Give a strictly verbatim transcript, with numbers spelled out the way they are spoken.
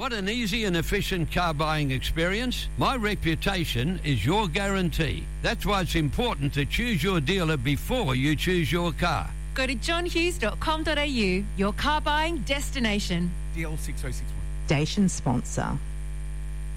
Want an easy and efficient car buying experience? My reputation is your guarantee. That's why it's important to choose your dealer before you choose your car. Go to john hughes dot com dot a u, your car buying destination. D L six oh six one. Station sponsor.